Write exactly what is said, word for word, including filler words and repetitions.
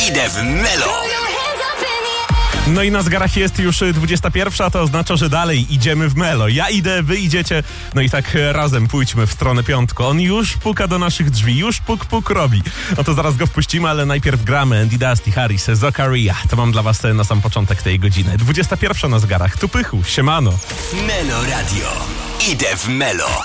Idę w Melo. No i na zegarach jest już dwudziesta pierwsza, to oznacza, że dalej idziemy w Melo. Ja idę, wy idziecie, no i tak razem pójdźmy w stronę piątku. On już puka do naszych drzwi, już puk puk robi. No to zaraz go wpuścimy, ale najpierw gramy Andy Dusty, Harris, Zakaria. To mam dla was na sam początek tej godziny. dwudziesta pierwsza na zegarach, tu Pychu, siemano. Melo Radio. Idę w Melo.